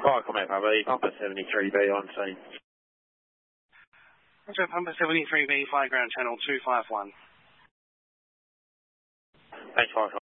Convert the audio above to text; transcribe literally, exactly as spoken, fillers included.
Fire comment, Papa, Papa seventy-three B on scene. Roger, Papa seventy-three B, fly ground channel two five one. Thanks, Fire.